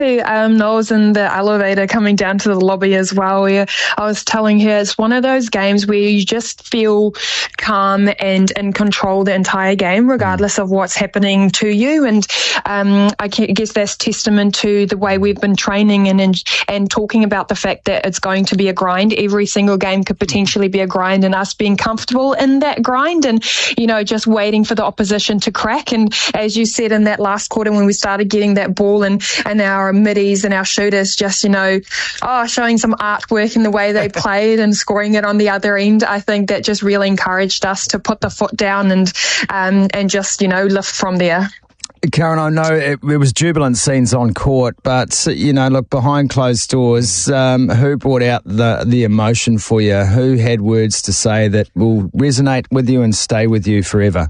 I was in the elevator coming down to the lobby as well, where I was telling her it's one of those games where you just feel calm and in control the entire game, regardless of what's happening to you. And I guess that's testament to the way we've been training and talking about the fact that it's going to be a grind. Every single game could potentially be a grind, and us being comfortable in that grind and, just waiting for the opposition to crack. And as you said in that last quarter, when we started getting that ball and our middies and our shooters just, showing some artwork in the way they played and scoring it on the other end, I think that just really encouraged us to put the foot down and just, lift from there. Karen, I know it was jubilant scenes on court, but, look, behind closed doors, who brought out the emotion for you? Who had words to say that will resonate with you and stay with you forever?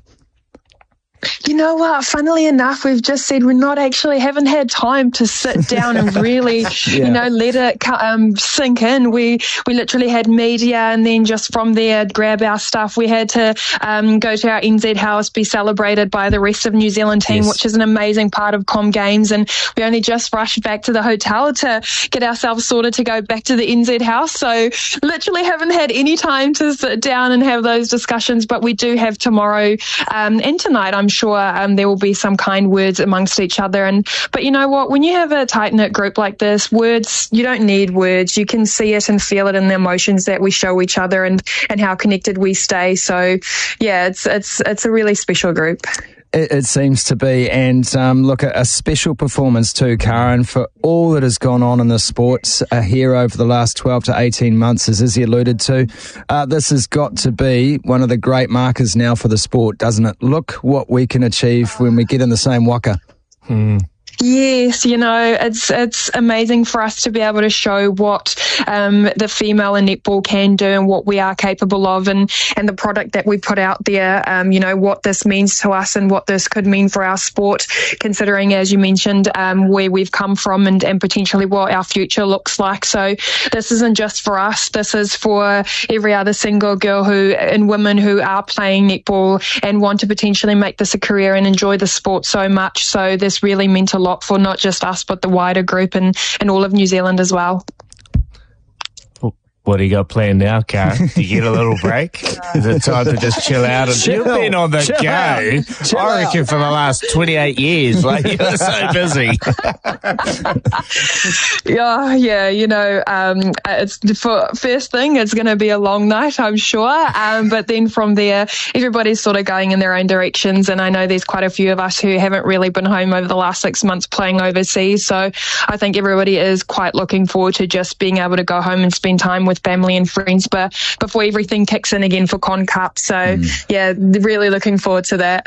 You know what? Funnily enough, we've just said haven't had time to sit down and really, let it sink in. We literally had media, and then just from there, grab our stuff. We had to go to our NZ house, be celebrated by the rest of New Zealand team, which is an amazing part of Com Games. And we only just rushed back to the hotel to get ourselves sorted to go back to the NZ house. So literally haven't had any time to sit down and have those discussions, but we do have tomorrow and tonight. I'm sure there will be some kind words amongst each other. But you know what? When you have a tight-knit group like this, words, you don't need words. You can see it and feel it in the emotions that we show each other and how connected we stay. So, yeah, it's a really special group. It seems to be. And look, a special performance too, Karen, for all that has gone on in the sports here over the last 12 to 18 months, as Izzy alluded to. This has got to be one of the great markers now for the sport, doesn't it? Look what we can achieve when we get in the same waka. Yes, it's amazing for us to be able to show what the female in netball can do and what we are capable of, and the product that we put out there, what this means to us and what this could mean for our sport, considering, as you mentioned, where we've come from and potentially what our future looks like. So this isn't just for us, this is for every other single girl and women who are playing netball and want to potentially make this a career and enjoy the sport so much. So this really meant a lot for not just us, but the wider group and all of New Zealand as well. What do you got planned now, Karen? Do you get a little break? Is it time to just chill out? You've been on the go, I reckon, for the last 28 years. Like, you're so busy. It's for first thing, it's going to be a long night, I'm sure. But then from there, everybody's sort of going in their own directions. And I know there's quite a few of us who haven't really been home over the last 6 months playing overseas. So I think everybody is quite looking forward to just being able to go home and spend time with family and friends, but before everything kicks in again for Con Cup. So really looking forward to that.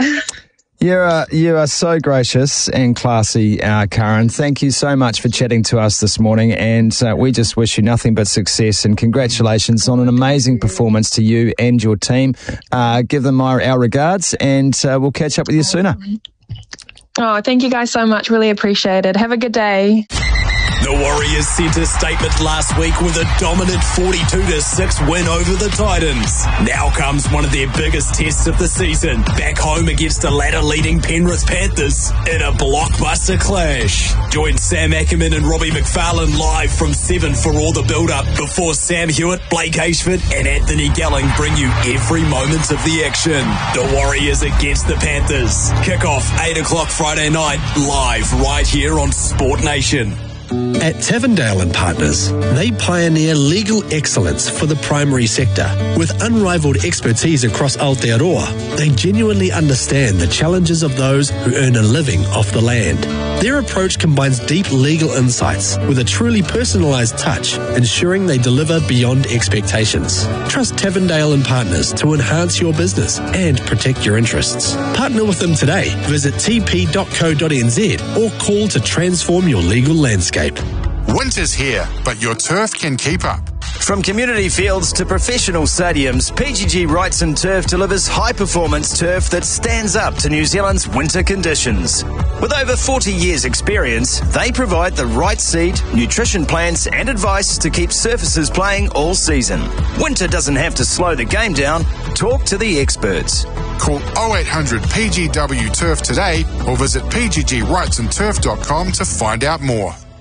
You are so gracious and classy, Karen. Thank you so much for chatting to us this morning, and we just wish you nothing but success and congratulations on an amazing performance to you and your team. Give them our regards, and we'll catch up with you sooner. Oh, thank you guys so much. Really appreciate it. Have a good day. The Warriors sent a statement last week with a dominant 42-6 win over the Titans. Now comes one of their biggest tests of the season, back home against the ladder-leading Penrith Panthers in a blockbuster clash. Join Sam Ackerman and Robbie McFarlane live from 7 for all the build-up before Sam Hewitt, Blake Ayshford and Anthony Gelling bring you every moment of the action. The Warriors against the Panthers. Kick-off 8 o'clock Friday night, live right here on Sport Nation. At Tavendale and Partners, they pioneer legal excellence for the primary sector. With unrivaled expertise across Aotearoa, they genuinely understand the challenges of those who earn a living off the land. Their approach combines deep legal insights with a truly personalised touch, ensuring they deliver beyond expectations. Trust Tavendale and Partners to enhance your business and protect your interests. Partner with them today. Visit tp.co.nz or call to transform your legal landscape. Winter's here, but your turf can keep up. From community fields to professional stadiums, PGG Wrights and Turf delivers high-performance turf that stands up to New Zealand's winter conditions. With over 40 years' experience, they provide the right seed, nutrition plans and advice to keep surfaces playing all season. Winter doesn't have to slow the game down. Talk to the experts. Call 0800 PGW Turf today or visit pggwrightsandturf.com to find out more.